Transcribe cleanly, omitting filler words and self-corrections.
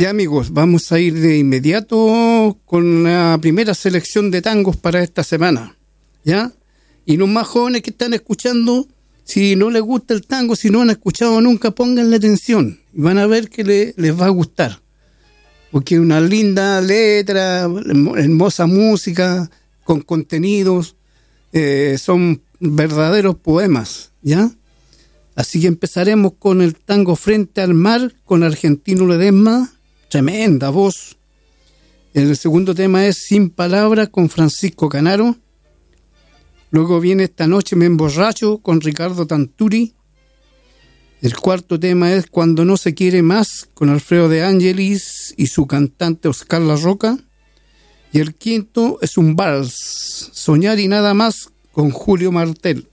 Ya, amigos, vamos a ir de inmediato con la primera selección de tangos para esta semana, ¿ya? Y los más jóvenes que están escuchando, si no les gusta el tango, si no han escuchado nunca, pónganle atención y van a ver que les va a gustar. Porque es una linda letra, hermosa música, con contenidos, son verdaderos poemas, ¿ya? Así que empezaremos con el tango Frente al Mar, con Argentino Ledesma, tremenda voz. El segundo tema es Sin Palabras, con Francisco Canaro. Luego viene Esta Noche Me Emborracho, con Ricardo Tanturi. El cuarto tema es Cuando no se quiere más, con Alfredo de Ángelis y su cantante Oscar La Roca. Y el quinto es un vals, Soñar y nada más, con Julio Martel.